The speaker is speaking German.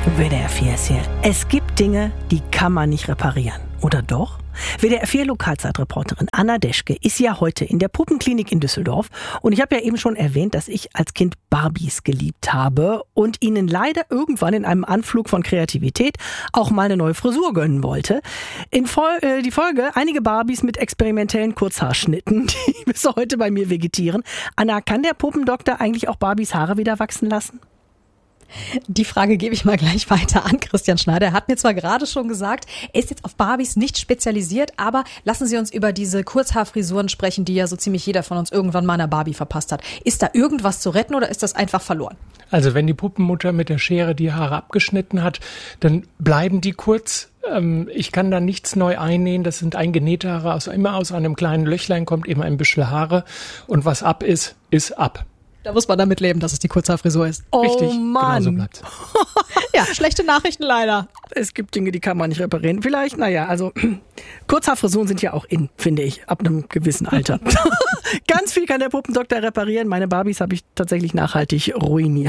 WDR 4 ist hier. Es gibt Dinge, die kann man nicht reparieren. Oder doch? WDR 4 Lokalzeitreporterin Anna Deschke ist ja heute in der Puppenklinik in Düsseldorf. Und ich habe ja eben schon erwähnt, dass ich als Kind Barbies geliebt habe und ihnen leider irgendwann in einem Anflug von Kreativität auch mal eine neue Frisur gönnen wollte. Die Folge, einige Barbies mit experimentellen Kurzhaarschnitten, die bis heute bei mir vegetieren. Anna, kann der Puppendoktor eigentlich auch Barbies Haare wieder wachsen lassen? Die Frage gebe ich mal gleich weiter an Christian Schneider. Er hat mir zwar gerade schon gesagt, er ist jetzt auf Barbies nicht spezialisiert, aber lassen Sie uns über diese Kurzhaarfrisuren sprechen, die ja so ziemlich jeder von uns irgendwann mal einer Barbie verpasst hat. Ist da irgendwas zu retten oder ist das einfach verloren? Also wenn die Puppenmutter mit der Schere die Haare abgeschnitten hat, dann bleiben die kurz. Ich kann da nichts neu einnähen. Das sind eingenähte Haare. Immer aus einem kleinen Löchlein kommt eben ein bisschen Haare. Und was ab ist, ist ab. Da muss man damit leben, dass es die Kurzhaarfrisur ist. Oh Richtig, Mann. genau so bleibt's. Ja, schlechte Nachrichten leider. Es gibt Dinge, die kann man nicht reparieren. Vielleicht, Kurzhaarfrisuren sind ja auch in, finde ich, ab einem gewissen Alter. Ganz viel kann der Puppendoktor reparieren. Meine Barbies habe ich tatsächlich nachhaltig ruiniert.